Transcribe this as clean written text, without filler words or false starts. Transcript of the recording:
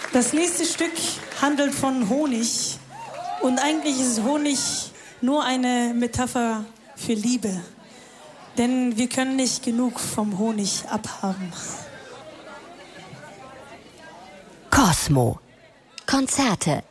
Das nächste Stück handelt von Honig. Und eigentlich ist Honig nur eine Metapher für Liebe. Denn wir können nicht genug vom Honig abhaben. Kosmo. Konzerte